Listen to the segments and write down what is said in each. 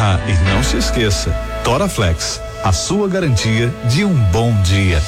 Ah, e não se esqueça, Toraflex, a sua garantia de um bom dia.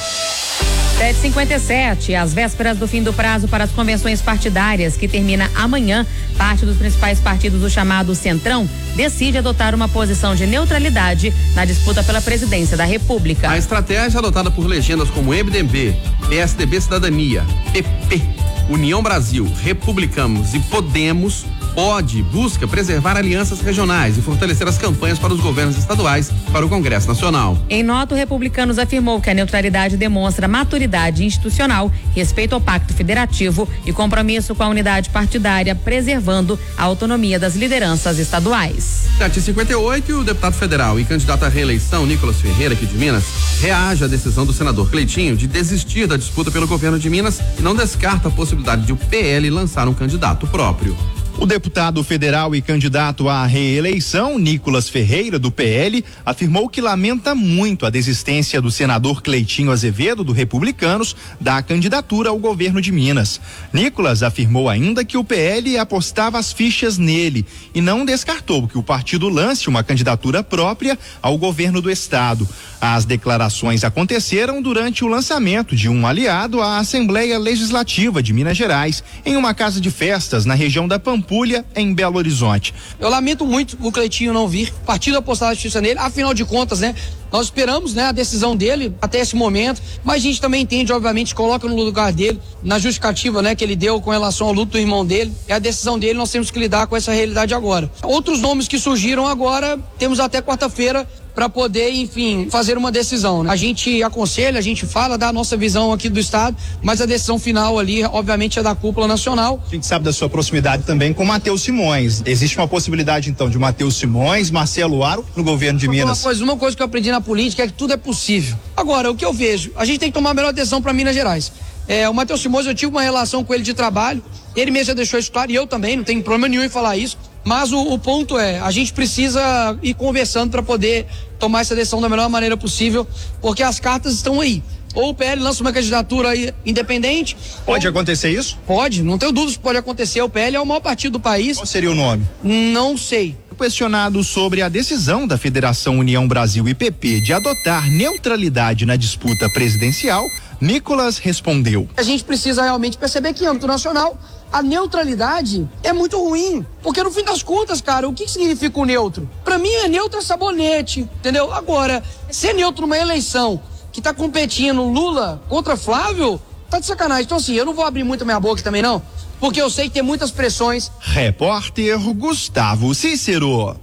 7h57, às vésperas do fim do prazo para as convenções partidárias, que termina amanhã, parte dos principais partidos do chamado Centrão decide adotar uma posição de neutralidade na disputa pela presidência da República. A estratégia adotada por legendas como MDB, PSDB Cidadania, PP, União Brasil, Republicanos e Podemos busca preservar alianças regionais e fortalecer as campanhas para os governos estaduais para o Congresso Nacional. Em nota, o Republicanos afirmou que a neutralidade demonstra maturidade institucional, respeito ao pacto federativo e compromisso com a unidade partidária, preservando a autonomia das lideranças estaduais. 7h58, o deputado federal e candidato à reeleição, Nicolas Ferreira, aqui de Minas, reage à decisão do senador Cleitinho de desistir da disputa pelo governo de Minas e não descarta a possibilidade de o PL lançar um candidato próprio. O deputado federal e candidato à reeleição, Nicolas Ferreira, do PL, afirmou que lamenta muito a desistência do senador Cleitinho Azevedo, do Republicanos, da candidatura ao governo de Minas. Nicolas afirmou ainda que o PL apostava as fichas nele e não descartou que o partido lance uma candidatura própria ao governo do estado. As declarações aconteceram durante o lançamento de um aliado à Assembleia Legislativa de Minas Gerais, em uma casa de festas na região da Pampulha, em Belo Horizonte. Eu lamento muito o Cleitinho não vir, o partido apostar a justiça nele, afinal de contas, né? Nós esperamos, né, a decisão dele até esse momento, mas a gente também entende, obviamente, coloca no lugar dele, na justificativa, né, que ele deu com relação ao luto do irmão dele, é a decisão dele, nós temos que lidar com essa realidade agora. Outros nomes que surgiram agora, temos até quarta-feira para poder, enfim, fazer uma decisão. A gente aconselha, a gente fala da nossa visão aqui do estado, mas a decisão final ali, obviamente, é da cúpula nacional. A gente sabe da sua proximidade também com Matheus Simões. Existe uma possibilidade, então, de Matheus Simões, Marcelo Aro no governo de Minas? Uma coisa que eu aprendi na política é que tudo é possível. Agora, o que eu vejo, a gente tem que tomar a melhor decisão para Minas Gerais. O Matheus Simões, eu tive uma relação com ele de trabalho, ele mesmo já deixou isso claro, e eu também, não tenho problema nenhum em falar isso. Mas o ponto é, a gente precisa ir conversando para poder tomar essa decisão da melhor maneira possível, porque as cartas estão aí. Ou o PL lança uma candidatura aí independente. Pode acontecer isso? Pode, não tenho dúvidas que pode acontecer. O PL é o maior partido do país. Qual seria o nome? Não sei. Questionado sobre a decisão da Federação União Brasil e PP de adotar neutralidade na disputa presidencial, Nicolas respondeu: a gente precisa realmente perceber que em âmbito nacional a neutralidade é muito ruim, porque no fim das contas, cara, o que significa o neutro? Pra mim é neutro é sabonete, entendeu? Agora, ser neutro numa eleição que tá competindo Lula contra Flávio, tá de sacanagem. Então assim, eu não vou abrir muito a minha boca também não, porque eu sei que tem muitas pressões. Repórter Gustavo Cícero.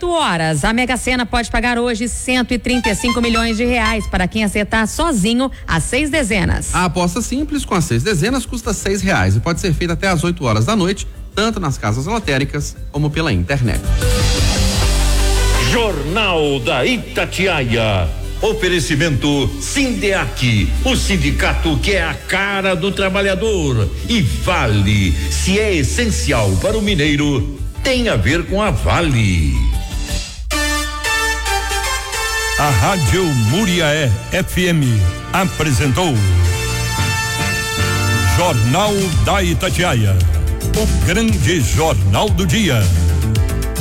8h, a Mega Sena pode pagar hoje 135 milhões de reais para quem acertar sozinho as 6 dezenas. A aposta simples com as 6 dezenas custa R$6 e pode ser feita até às 8h da noite, tanto nas casas lotéricas como pela internet. Jornal da Itatiaia. Oferecimento Sindeac, o sindicato que é a cara do trabalhador. E Vale, se é essencial para o mineiro, tem a ver com a Vale. A Rádio Muriaé FM apresentou Jornal da Itatiaia, o grande jornal do dia.